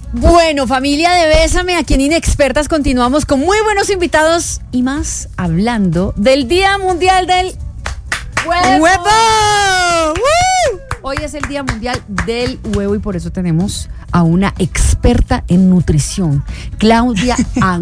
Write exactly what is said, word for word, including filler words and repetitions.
Bueno, familia de Bésame, aquí en Inexpertas continuamos con muy buenos invitados y más hablando del Día Mundial del Huevo. ¡Huevo! ¡Woo! Hoy es el Día Mundial del Huevo y por eso tenemos a una experta en nutrición, Claudia Angulo.